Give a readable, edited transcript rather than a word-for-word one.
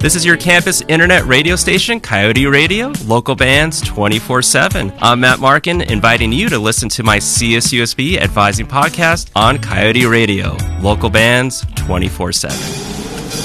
This is your campus internet radio station, Coyote Radio, local bands 24/7. I'm Matt Markin, inviting you to listen to my CSUSB Advising podcast on Coyote Radio, local bands 24/7.